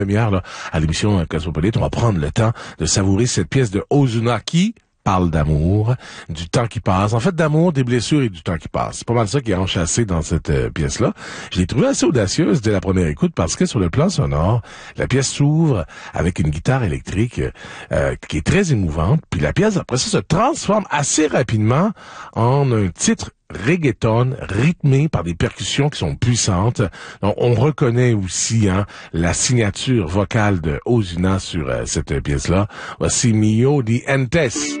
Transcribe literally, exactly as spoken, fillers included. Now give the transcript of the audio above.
Première là, à l'émission Cosmopolite, on va prendre le temps de savourer cette pièce de Ozuna qui parle d'amour, du temps qui passe. En fait, d'amour, des blessures et du temps qui passe. C'est pas mal ça qui est enchâssé dans cette euh, pièce-là. Je l'ai trouvée assez audacieuse dès la première écoute parce que sur le plan sonore, la pièce s'ouvre avec une guitare électrique euh, qui est très émouvante. Puis la pièce, après ça, se transforme assez rapidement en un titre reggaeton, rythmé par des percussions qui sont puissantes. Donc, on reconnaît aussi hein, la signature vocale de Ozuna sur euh, cette pièce-là. Voici Mio di Entes.